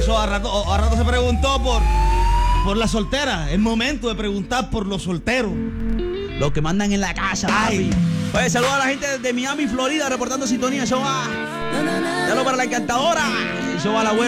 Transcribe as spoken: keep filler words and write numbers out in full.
So, a, rato, a rato se preguntó por, por la soltera. Es momento de preguntar por los solteros. Los que mandan en la casa, papi. Oye, saludos a la gente de Miami, Florida, reportando sintonía. Eso va. Saludos para la encantadora. Eso va a la abuela.